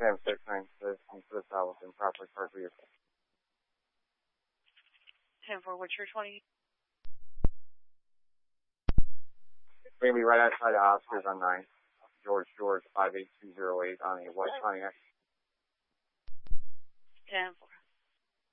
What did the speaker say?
Sam 696 into the south and properly parked vehicle. 10-4, what's your 20? We're going to be right outside of Oscars on 9th. George 58208 on a West Pontiac. 10-4.